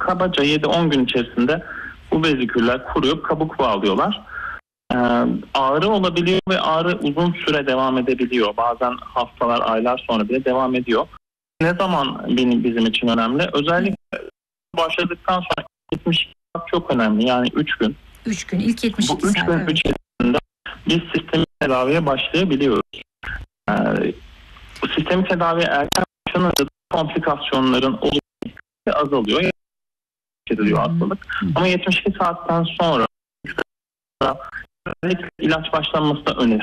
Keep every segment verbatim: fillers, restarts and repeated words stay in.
kabaca yedi on gün içerisinde bu veziküller kuruyup kabuk bağlıyorlar. Ee, ağrı olabiliyor ve ağrı uzun süre devam edebiliyor. Bazen haftalar, aylar sonra bile devam ediyor. Ne zaman benim bizim için önemli? Özellikle başladıktan sonra yetmiş iki saat çok önemli. Yani üç gün. üç gün, ilk yetmiş iki Bu üç saat. gün Evet. içerisinde biz sistemi tedaviye başlayabiliyoruz. Ee, bu sistemi tedaviye erken başlanınca komplikasyonların oluşu azalıyor. Ediliyor hastalık. Ama yetmiş iki saatten sonra özellikle ilaç başlanması da önemli.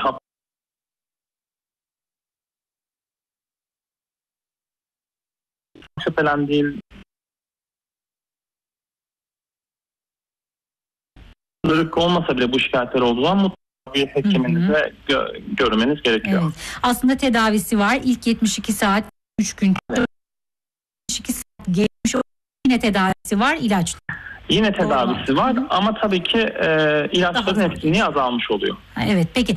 Şüphelendiği Dırık olmasa bile bu şikayetler olduğu zaman mutlaka bir hekiminize gö- görmeniz gerekiyor. Evet. Aslında tedavisi var. İlk yetmiş iki saat, üç gün. yetmiş iki saat geçmiş, yine tedavisi var, ilaç. Yine tedavisi Doğru. var ama tabii ki e, ilaçların Daha etkinliği azalmış oluyor. Evet, peki.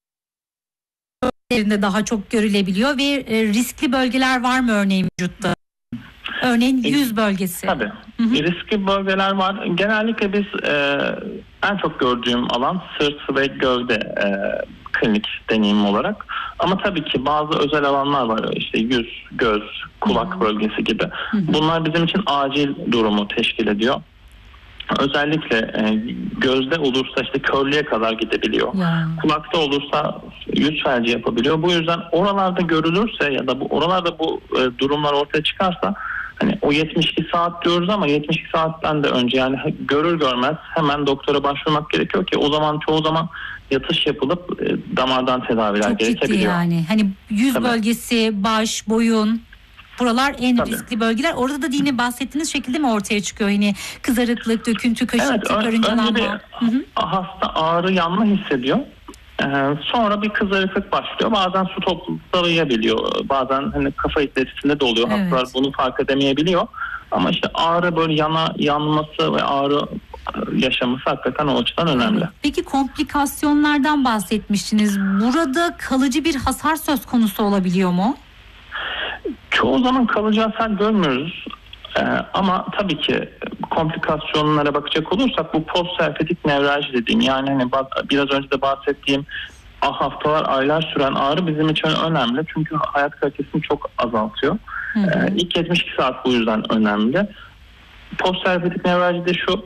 Daha çok görülebiliyor ve e, riskli bölgeler var mı örneğin vücutta? Örneğin yüz bölgesi. Tabii. Hı hı. Riskli bölgeler var. Genellikle biz e, en çok gördüğüm alan sırt ve gövde e, klinik deneyim olarak. Ama tabii ki bazı özel alanlar var. İşte yüz, göz, kulak hı. bölgesi gibi. Hı hı. Bunlar bizim için acil durumu teşkil ediyor. Özellikle e, gözde olursa işte körlüğe kadar gidebiliyor. Ya. Kulakta olursa yüz felci yapabiliyor. Bu yüzden oralarda görülürse ya da bu oralarda bu e, durumlar ortaya çıkarsa hani o yetmiş iki saat diyoruz ama yetmiş iki saatten de önce yani görür görmez hemen doktora başvurmak gerekiyor ki o zaman çoğu zaman yatış yapılıp e, damardan tedaviler çok gerekebiliyor. Ciddi yani. Hani yüz Tabii. bölgesi, baş, boyun, buralar en Tabii. riskli bölgeler. Orada da yine bahsettiğiniz şekilde mi ortaya çıkıyor? Hani kızarıklık, döküntü, kaşıntı, evet, karıncalanma. Önce bir hasta ağrı, yanma hissediyor. Ee, sonra bir kızarıklık başlıyor. Bazen su toplayabiliyor. Bazen hani kafa itletisinde de oluyor. Evet. Hastalar bunu fark edemeyebiliyor. Ama işte ağrı böyle yana yanması ve ağrı yaşaması hakikaten o açıdan önemli. Evet. Peki komplikasyonlardan bahsetmiştiniz. Burada kalıcı bir hasar söz konusu olabiliyor mu? Çoğu zaman kalıcı hasar görmüyoruz. Ee, ama tabii ki komplikasyonlara bakacak olursak bu postherpetik nevralji dediğim yani hani biraz önce de bahsettiğim haftalar aylar süren ağrı bizim için önemli. Çünkü hayat kalitesini çok azaltıyor. Hı hı. Ee, ilk yetmiş iki saat bu yüzden önemli. Postherpetik nevralji de şu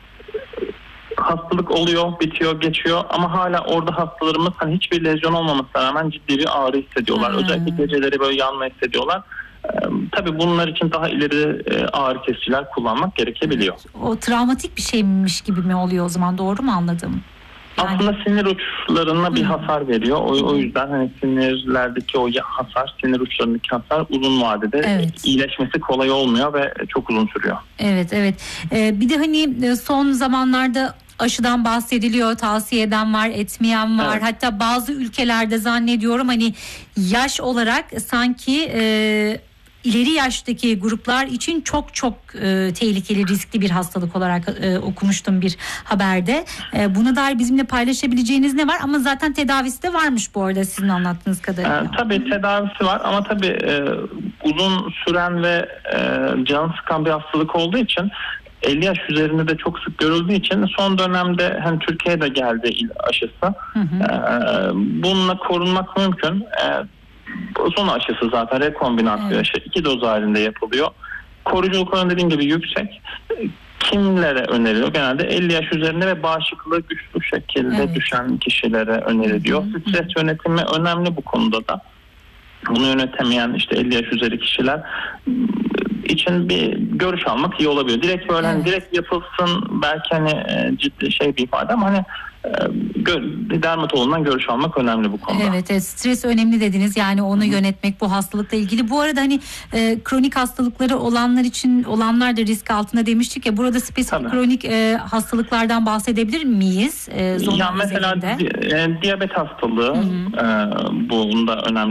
hastalık oluyor, bitiyor, geçiyor ama hala orada hastalarımız hani hiçbir lezyon olmamasına rağmen ciddi bir ağrı hissediyorlar. Hmm. Özellikle geceleri böyle yanma hissediyorlar. Ee, tabii bunlar için daha ileri e, ağrı kesiciler kullanmak gerekebiliyor. Evet. O travmatik bir şeymiş gibi mi oluyor o zaman, doğru mu anladım? Yani... Aslında sinir uçlarına bir hmm. hasar veriyor. O, o yüzden hani sinirlerdeki o hasar, sinir uçlarındaki hasar uzun vadede evet. iyileşmesi kolay olmuyor ve çok uzun sürüyor. Evet, evet. Ee, bir de hani son zamanlarda aşıdan bahsediliyor, tavsiye eden var, etmeyen var. Evet. Hatta bazı ülkelerde zannediyorum hani yaş olarak sanki e, ileri yaştaki gruplar için çok çok e, tehlikeli, riskli bir hastalık olarak e, okumuştum bir haberde. E, buna dair bizimle paylaşabileceğiniz ne var? Ama zaten tedavisi de varmış bu arada sizin anlattığınız kadarıyla. E, tabii tedavisi var ama tabii e, uzun süren ve e, can sıkan bir hastalık olduğu için elli yaş üzerinde de çok sık görüldüğü için son dönemde hani Türkiye'de geldi aşısı. Hı hı. Ee, bununla korunmak mümkün. Ee, son aşısı zaten rekombinant bir aşı. İki doz halinde yapılıyor. Koruyuculuk oranı dediğim gibi yüksek. Kimlere öneriliyor? Genelde elli yaş üzerinde ve bağışıklığı güçlü şekilde evet. düşen kişilere öneriliyor. Hı hı. Stres yönetimi önemli bu konuda da. Bunu yönetemeyen işte elli yaş üzeri kişiler için bir görüş almak iyi olabilir. Direkt böyle evet. hani direkt yapılsın belki hani ciddi şey bir ifade ama hani bir dermatoloğundan görüş almak önemli bu konuda. Evet, evet, stres önemli dediniz yani onu Hı-hı. yönetmek bu hastalıkla ilgili. Bu arada hani e, kronik hastalıkları olanlar için olanlar da risk altında demiştik ya, burada spesifik Tabii. kronik e, hastalıklardan bahsedebilir miyiz? E, ya mesela di- e, diyabet hastalığı e, bunda önemli.